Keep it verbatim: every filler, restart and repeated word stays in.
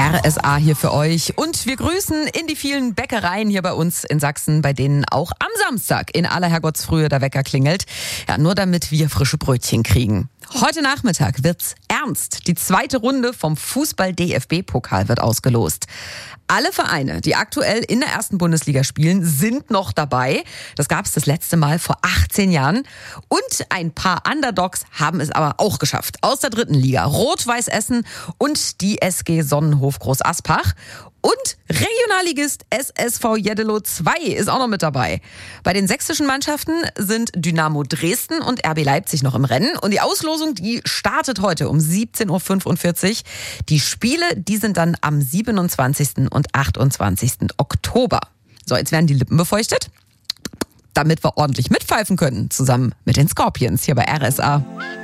R S A hier für euch und wir grüßen in die vielen Bäckereien hier bei uns in Sachsen, bei denen auch am Samstag in aller Herrgottsfrühe der Wecker klingelt. Ja, nur damit wir frische Brötchen kriegen. Heute Nachmittag wird's ernst. Die zweite Runde vom Fußball-D F B-Pokal wird ausgelost. Alle Vereine, die aktuell in der ersten Bundesliga spielen, sind noch dabei. Das gab es das letzte Mal vor achtzehn Jahren. Und ein paar Underdogs haben es aber auch geschafft. Aus der dritten Liga. Rot-Weiß Essen und die S G Sonnenhof Groß Aspach. Und Regionalligist S S V Jeddelo zwei ist auch noch mit dabei. Bei den sächsischen Mannschaften sind Dynamo Dresden und R B Leipzig noch im Rennen. Und die Auslosung, die startet heute um siebzehn Uhr fünfundvierzig. Die Spiele, die sind dann am siebenundzwanzigsten und achtundzwanzigsten Oktober. So, jetzt werden die Lippen befeuchtet, damit wir ordentlich mitpfeifen können, zusammen mit den Scorpions hier bei R S A.